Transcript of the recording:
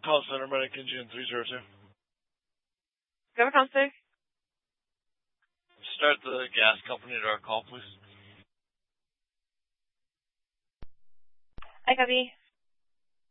call center, Medic Engine 302. Go counselor. Start the gas company to our call, please. I copy.